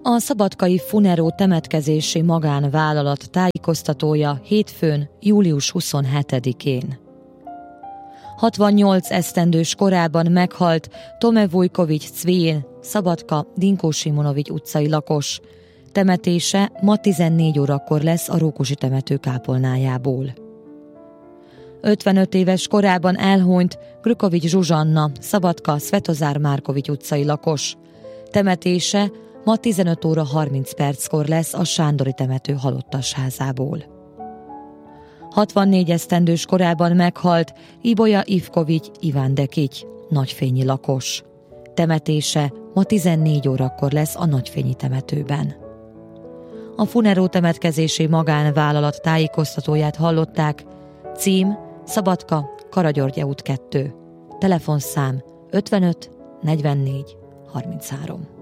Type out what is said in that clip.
A szabadkai Funero temetkezési magánvállalat tájékoztatója hétfőn, július 27-én. 68 esztendős korában meghalt Tome Vujkovics Cvijin, Szabadka Dinkó Simonovics utcai lakos. Temetése ma 14 órakor lesz a Rókusi temető kápolnájából. 55 éves korában elhunyt Grkovics Zsuzsanna, Szabadka Svetozár Márkovics utcai lakos. Temetése ma 15 óra 30 perckor lesz a Sándori temető halottasházából. 64 esztendős korában meghalt Ibolya Ivkovics Iván Dekics, Nagyfényi lakos. Temetése ma 14 órakor lesz a Nagyfényi temetőben. A Funero temetkezési magánvállalat tájékoztatóját hallották. Cím: Szabadka, Karagyörgye út 2. Telefonszám 55 44 33.